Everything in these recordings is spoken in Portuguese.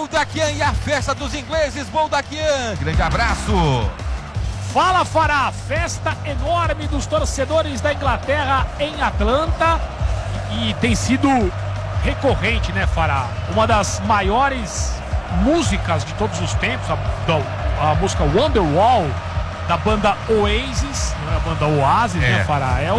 Boldaquian e a festa dos ingleses. Boldaquian, grande abraço. Fala, Fará, festa enorme dos torcedores da Inglaterra em Atlanta e tem sido recorrente, né, Fará? Uma das maiores músicas de todos os tempos, a música Wonderwall da banda Oasis, não é a banda Oasis, né, Fará? É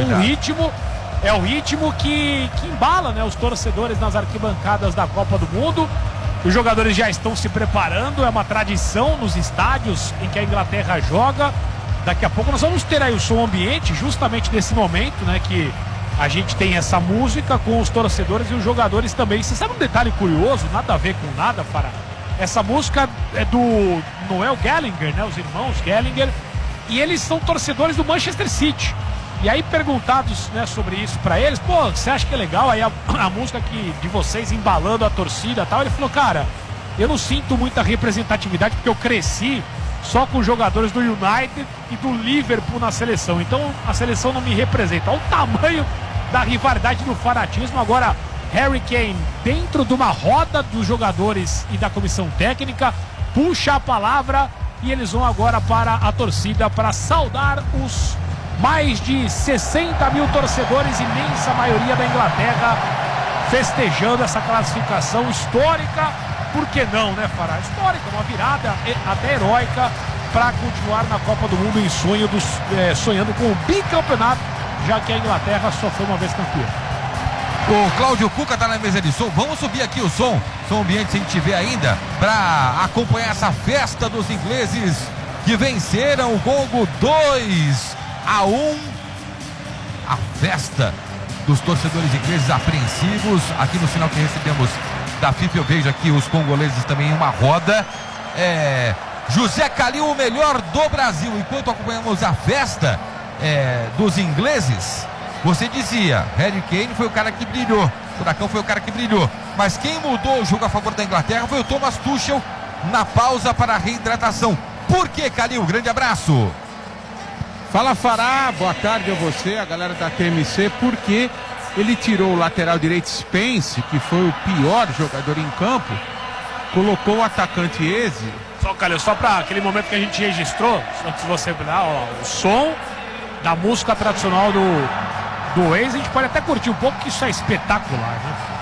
o ritmo que embala, né, os torcedores nas arquibancadas da Copa do Mundo. Os jogadores já estão se preparando, é uma tradição nos estádios em que a Inglaterra joga. Daqui a pouco nós vamos ter aí o som ambiente, justamente nesse momento, né, que a gente tem essa música com os torcedores e os jogadores também. Você sabe um detalhe curioso, nada a ver com nada, Fará? Essa música é do Noel Gallagher, né, os irmãos Gallagher, e eles são torcedores do Manchester City. E aí perguntados, né, sobre isso pra eles, pô, você acha que é legal aí a música aqui de vocês embalando a torcida e tal? Ele falou, cara, eu não sinto muita representatividade porque eu cresci só com jogadores do United e do Liverpool na seleção. Então a seleção não me representa. Olha o tamanho da rivalidade do fanatismo. Agora Harry Kane, dentro de uma roda dos jogadores e da comissão técnica, puxa a palavra e eles vão agora para a torcida para saudar os mais de 60 mil torcedores, imensa maioria da Inglaterra, festejando essa classificação histórica. Por que não, né, Fará? Histórica, uma virada até heróica para continuar na Copa do Mundo em sonhando com o bicampeonato, já que a Inglaterra só foi uma vez campeã. O Cláudio Cuca tá na mesa de som. Vamos subir aqui o som ambiente, se a gente tiver ainda, para acompanhar essa festa dos ingleses que venceram o Congo 2-1. A festa dos torcedores ingleses apreensivos. Aqui no sinal que recebemos da FIFA, eu vejo aqui os congoleses também em uma roda. José Calil, o melhor do Brasil. Enquanto acompanhamos a festa dos ingleses, você dizia, Harry Kane foi o cara que brilhou, o Furacão foi o cara que brilhou, mas quem mudou o jogo a favor da Inglaterra foi o Thomas Tuchel na pausa para a reidratação. Por que, Calil? Grande abraço. Fala, Fará, boa tarde a você, a galera da TMC. Porque ele tirou o lateral direito Spence, que foi o pior jogador em campo, colocou o atacante Eze. Só, Calil, só para aquele momento que a gente registrou, só que você olhar, o som da música tradicional do Oasis, a gente pode até curtir um pouco, que isso é espetacular, né?